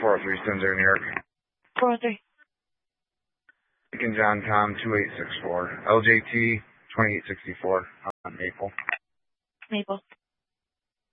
403 Spencer, New York. 403. Lincoln John Tom 2864. LJT 2864 on Maple. Maple.